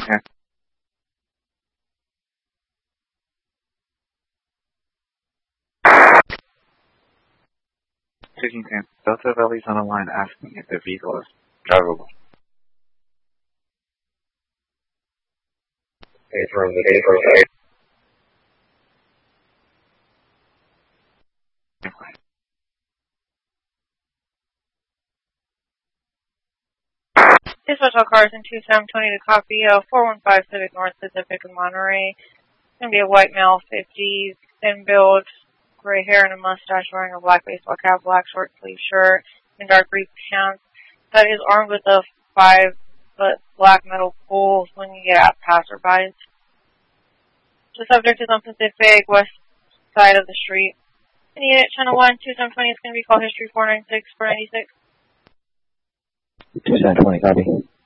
10. Taking 10. Delta Valley's on the line asking if the vehicle is drivable. From the vehicle. Dispatch all cars in 2720 to copy 415 Civic North Pacific in Monterey. It's going to be a white male, 50s, thin build, gray hair and a mustache, wearing a black baseball cap, black short sleeve shirt, and dark brief pants. That is armed with a 5-foot black metal pole when you get at passerbys. The subject is on Pacific, west side of the street. Unit Channel 1, 2720 is going to be call history 496, 496. 2720, copy.